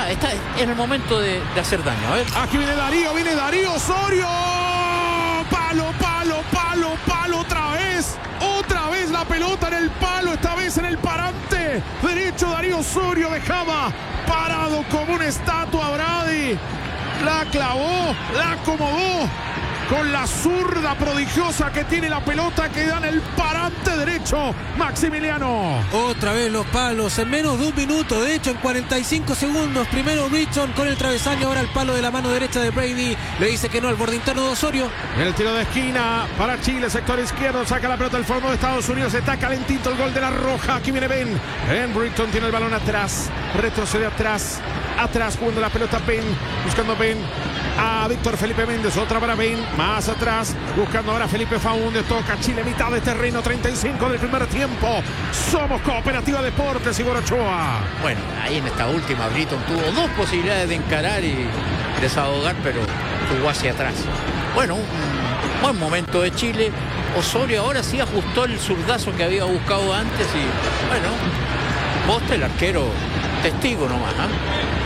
está en el momento de hacer daño. A ver. Aquí viene Darío Osorio. Palo, otra vez la pelota en el palo, esta vez en el parante derecho. Darío Osorio dejaba parado como una estatua a Brady. La clavó, la acomodó con la zurda prodigiosa que tiene la pelota, que da en el parante derecho Maximiliano. Otra vez los palos en menos de un minuto, de hecho en 45 segundos. Primero Richardson con el travesaño, ahora el palo de la mano derecha de Brady. Le dice que no al borde interno de Osorio. El tiro de esquina para Chile, sector izquierdo, saca la pelota del fondo de Estados Unidos. Está calentito el gol de la Roja. Aquí viene Ben Britton, tiene el balón atrás, retrocede atrás jugando la pelota Ben, buscando Ben a Víctor Felipe Méndez, otra para Ben, más atrás, buscando ahora Felipe Faúndez. Toca Chile, mitad de terreno, 35 del primer tiempo. Somos Cooperativa Deportes, Igor Ochoa. Bueno, ahí en esta última Britton tuvo dos posibilidades de encarar y desahogar, pero jugó hacia atrás. Bueno, un buen momento de Chile. Osorio ahora sí ajustó el zurdazo que había buscado antes y bueno, Boste, el arquero, testigo nomás, ¿eh?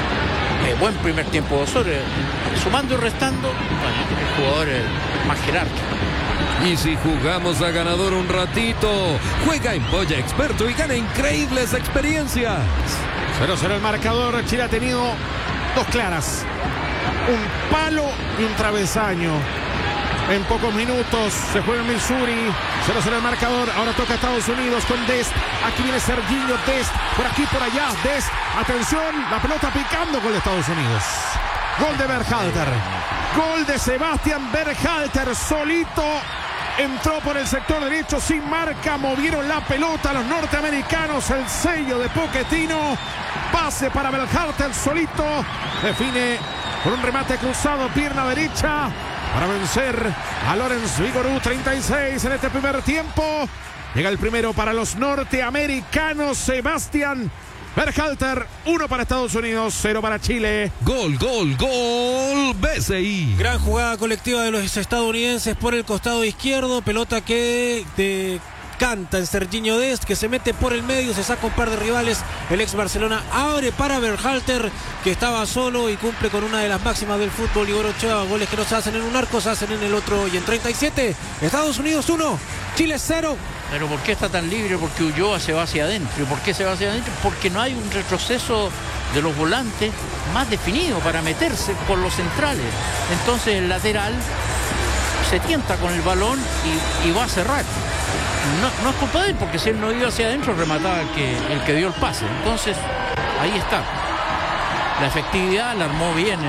Buen primer tiempo de Osorio, sumando y restando, bueno, el jugador más jerárquico. Y si jugamos a ganador un ratito, juega en Polla Experto y gana increíbles experiencias. 0-0 el marcador. Chile ha tenido dos claras, un palo y un travesaño. En pocos minutos se juega en Missouri. 0-0 el marcador. Ahora toca Estados Unidos con Dest. Aquí viene Serginho Dest. Por aquí, por allá. Dest. Atención. La pelota picando. Gol de Estados Unidos. Gol de Berhalter. Gol de Sebastián Berhalter. Solito entró por el sector derecho sin marca. Movieron la pelota los norteamericanos. El sello de Pochettino. Pase para Berhalter. Solito. Define con un remate cruzado. Pierna derecha. Para vencer a Lorenz Vigorú, 36 en este primer tiempo. Llega el primero para los norteamericanos, Sebastián Berhalter. 1 para Estados Unidos, 0 para Chile. Gol, BCI. Gran jugada colectiva de los estadounidenses por el costado izquierdo. Pelota que canta en Serginho Dest, que se mete por el medio, se saca un par de rivales. El ex Barcelona abre para Berhalter, que estaba solo y cumple con una de las máximas del fútbol. Igor Ochoa, goles que no se hacen en un arco, se hacen en el otro. Y en 37, Estados Unidos 1, Chile 0. Pero ¿por qué está tan libre? Porque Ulloa se va hacia adentro. ¿Y por qué se va hacia adentro? Porque no hay un retroceso de los volantes más definido para meterse por los centrales. Entonces el lateral se tienta con el balón y va a cerrar. No es culpa de él, porque si él no iba hacia adentro, remataba el que dio el pase. Entonces, ahí está. La efectividad la armó bien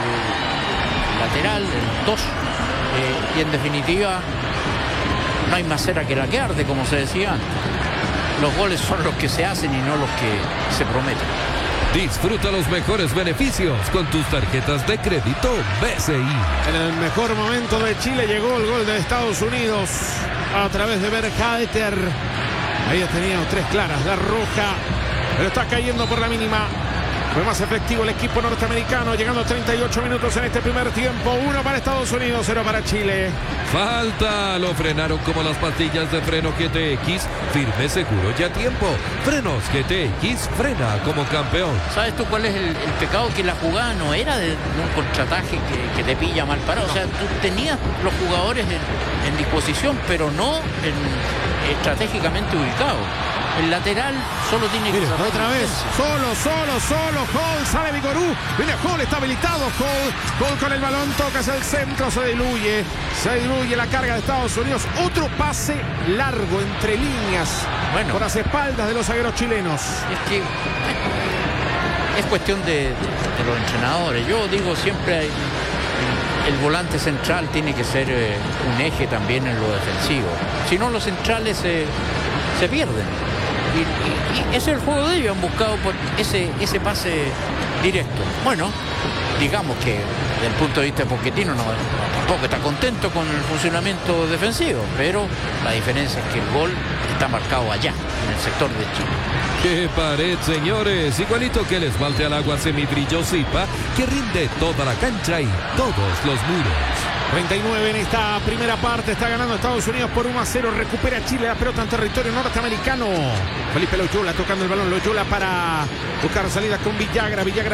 el lateral, el 2. Y en definitiva, no hay más cera que la que arde, como se decía antes. Los goles son los que se hacen y no los que se prometen. Disfruta los mejores beneficios con tus tarjetas de crédito BCI. En el mejor momento de Chile llegó el gol de Estados Unidos a través de Berhalter. Ahí ha tenido 3 claras, la Roja, pero está cayendo por la mínima. Fue más efectivo el equipo norteamericano, llegando a 38 minutos en este primer tiempo. 1 para Estados Unidos, 0 para Chile. Falta, lo frenaron como las pastillas de freno GTX, firme, seguro y a tiempo. Frenos GTX, frena como campeón. ¿Sabes tú cuál es el pecado? Que la jugada no era de un contraataje que te pilla mal parado. O sea, tú tenías los jugadores en disposición, pero no estratégicamente ubicados. El lateral solo tiene que... Mira, otra vez, solo, Hall, sale Vigorú, viene Hall, está habilitado Hall con el balón, toca hacia el centro, se diluye la carga de Estados Unidos. Otro pase largo entre líneas, bueno, por las espaldas de los zagueros chilenos. Es que es cuestión de los entrenadores. Yo digo siempre, el volante central tiene que ser un eje también en lo defensivo. Si no, los centrales se pierden. Y ese es el juego de ellos, han buscado por ese pase directo. Bueno, digamos que desde el punto de vista de Pochettino tampoco está contento con el funcionamiento defensivo, pero la diferencia es que el gol está marcado allá, en el sector de Chile. ¡Qué pared, señores! Igualito que el esmalte al agua semibrillo-Zipa, que rinde toda la cancha y todos los muros. 39 en esta primera parte, está ganando Estados Unidos por 1-0, recupera Chile la pelota en territorio norteamericano. Felipe Loyola tocando el balón, Loyola para buscar salida con Villagra